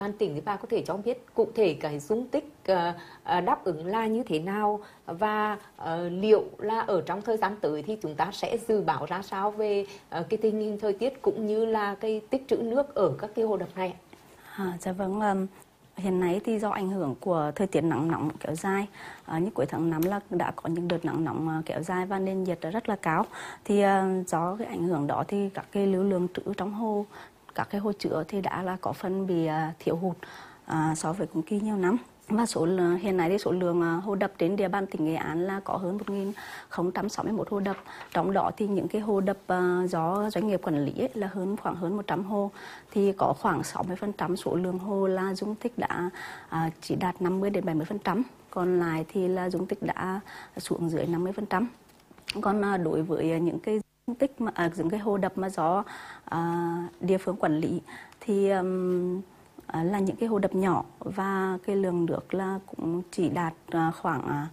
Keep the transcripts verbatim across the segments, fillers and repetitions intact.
Ban tỉnh thì bà có thể cho biết cụ thể cái dung tích uh, uh, đáp ứng là như thế nào, và uh, liệu là ở trong thời gian tới thì chúng ta sẽ dự báo ra sao về uh, cái tình hình thời tiết cũng như là cái tích trữ nước ở các cái hồ đập này? À, dạ vâng, um, hiện nay thì do ảnh hưởng của thời tiết nắng nóng kéo dài, à, như cuối tháng năm là đã có những đợt nắng nóng kéo dài và nền nhiệt rất là cao. Thì uh, do cái ảnh hưởng đó thì các cái lưu lượng trữ trong hồ, các cái hồ chứa thì đã là có phần bị uh, thiếu hụt uh, so với cùng kỳ nhiều năm. Và số hiện nay thì số lượng hồ đập trên địa bàn tỉnh Nghệ An là có hơn một nghìn không trăm sáu mươi mốt hồ đập. Trong đó thì những cái hồ đập do doanh nghiệp quản lý ấy, là hơn khoảng hơn một trăm hồ, thì có khoảng sáu mươi phần trăm số lượng hồ là dung tích đã à, chỉ đạt năm mươi đến bảy mươi phần trăm, còn lại thì là dung tích đã xuống dưới năm mươi phần trăm. Còn à, đối với những cái dung tích mà à, những cái hồ đập mà do à, địa phương quản lý thì um, là những cái hồ đập nhỏ và cái lượng nước là cũng chỉ đạt khoảng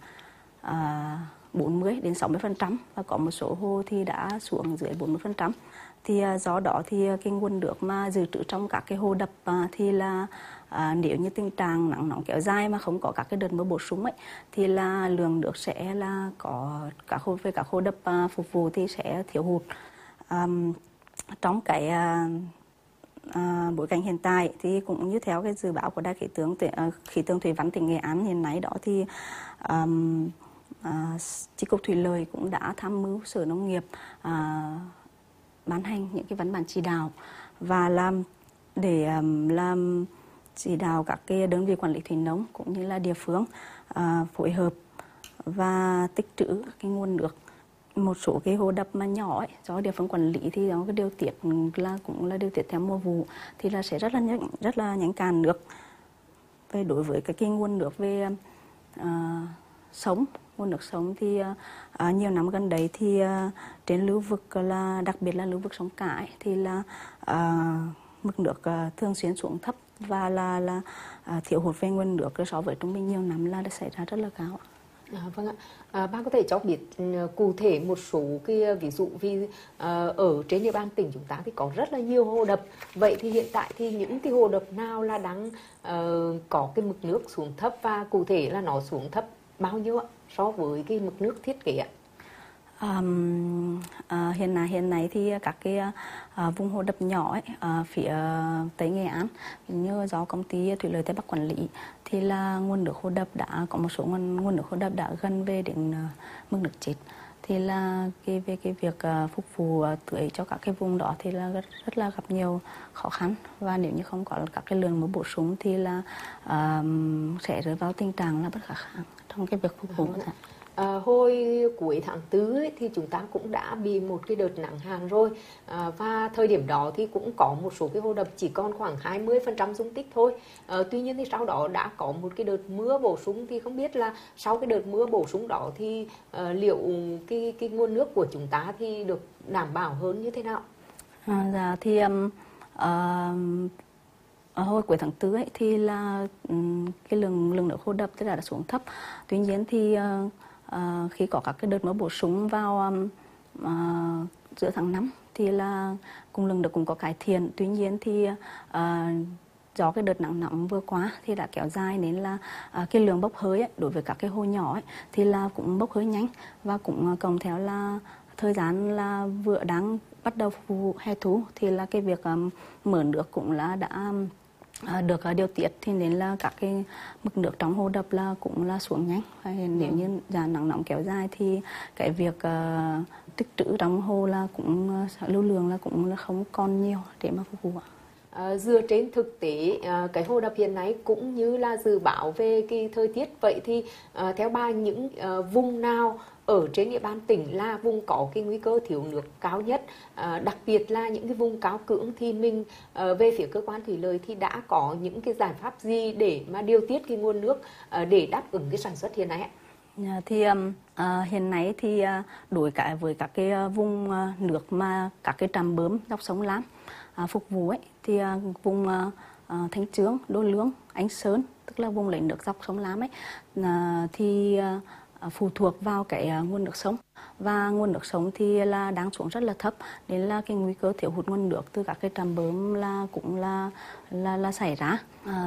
bốn mươi đến sáu mươi phần trăm, và có một số hồ thì đã xuống dưới bốn mươi phần trăm. Thì do đó thì cái nguồn nước mà dự trữ trong các cái hồ đập thì là à, nếu như tình trạng nắng nóng kéo dài mà không có các cái đợt mưa bổ sung ấy thì là lượng nước sẽ là có các hồ về các hồ đập phục vụ thì sẽ thiếu hụt. À, trong cái à, À, bối cảnh hiện tại thì cũng như theo cái dự báo của Đài khí tượng uh, khí tượng thủy văn tỉnh Nghệ An hiện nay đó thì um, uh, chi cục thủy lợi cũng đã tham mưu Sở Nông nghiệp uh, ban hành những cái văn bản chỉ đạo và làm để um, làm chỉ đạo các cái đơn vị quản lý thủy nông cũng như là địa phương uh, phối hợp và tích trữ cái nguồn nước. Một số cái hồ đập mà nhỏ ấy, do địa phương quản lý thì nó cái điều tiết là cũng là điều tiết theo mùa vụ thì là sẽ rất là nhanh, rất là nhánh cạn nước. Về đối với cái, cái nguồn nước về uh, sống, nguồn nước sống thì uh, nhiều năm gần đây thì uh, trên lưu vực là đặc biệt là lưu vực sông Cả ấy, thì là uh, mức nước uh, thường xuyên xuống thấp và là là uh, thiếu hụt về nguồn nước so với trung bình nhiều năm là đã xảy ra rất là cao. À, vâng ạ. À, bác có thể cho biết uh, cụ thể một số cái ví dụ vì uh, ở trên địa bàn tỉnh chúng ta thì có rất là nhiều hồ đập. Vậy thì hiện tại thì những cái hồ đập nào là đang uh, có cái mực nước xuống thấp, và cụ thể là nó xuống thấp bao nhiêu ạ so với cái mực nước thiết kế ạ? Um, uh, hiện nay hiện nay thì các cái uh, vùng hồ đập nhỏ ấy, uh, phía uh, Tây Nghệ An như do công ty Thủy lợi Tây Bắc quản lý thì là nguồn nước hồ đập đã có một số nguồn, nguồn nước hồ đập đã gần về đến uh, mức nước chết, thì là cái về cái việc uh, phục vụ uh, tưới cho các cái vùng đó thì là rất, rất là gặp nhiều khó khăn, và nếu như không có các cái lượng mưa bổ sung thì là uh, sẽ rơi vào tình trạng là bất khả kháng trong cái việc phục vụ. À, hồi cuối tháng tư ấy, thì chúng ta cũng đã bị một cái đợt nắng hạn rồi, à, và thời điểm đó thì cũng có một số cái hồ đập chỉ còn khoảng hai mươi phần trăm dung tích thôi. À, tuy nhiên thì sau đó đã có một cái đợt mưa bổ sung, thì không biết là sau cái đợt mưa bổ sung đó thì à, liệu cái cái nguồn nước của chúng ta thì được đảm bảo hơn như thế nào? À, dạ, thì um, uh... hồi cuối tháng tư ấy, thì là um, cái lượng lượng nước hồ đập tức là đã xuống thấp. Tuy nhiên thì uh, uh, khi có các cái đợt mưa bổ sung vào um, uh, giữa tháng năm thì là cùng lượng nước cũng có cải thiện. Tuy nhiên thì uh, do cái đợt nắng nóng vừa qua thì đã kéo dài nên là uh, cái lượng bốc hơi ấy, đối với các cái hồ nhỏ ấy, thì là cũng bốc hơi nhanh, và cũng uh, cộng theo là thời gian là vừa đang bắt đầu phục vụ hè thu thì là cái việc um, mở nước cũng là đã um, À, được uh, điều tiết, thì nên là các cái mực nước trong hồ đập là cũng là xuống nhanh, và nếu như giá nắng nóng kéo dài thì cái việc uh, tích trữ trong hồ là cũng uh, lưu lượng là cũng là không còn nhiều để mà phục vụ. À, dựa trên thực tế à, cái hồ đập hiện nay cũng như là dự báo về cái thời tiết, vậy thì à, theo bà những à, vùng nào ở trên địa bàn tỉnh là vùng có cái nguy cơ thiếu nước cao nhất, à, đặc biệt là những cái vùng cao cưỡng, thì mình à, về phía cơ quan thủy lợi thì đã có những cái giải pháp gì để mà điều tiết cái nguồn nước à, để đáp ứng cái sản xuất hiện nay ạ? Yeah, thì um, uh, hiện nay thì uh, đối cả với các cái uh, vùng uh, nước mà các cái trạm bơm dọc sông Lam uh, phục vụ ấy, thì uh, vùng uh, uh, Thanh Chương, Đô Lương, Anh Sơn, tức là vùng lấy nước dọc sông Lam ấy, uh, thì uh, phụ thuộc vào cái uh, nguồn nước sông, và nguồn nước sông thì là đang xuống rất là thấp, nên là cái nguy cơ thiếu hụt nguồn nước từ các cái trạm bơm là cũng là là là xảy ra. Uh,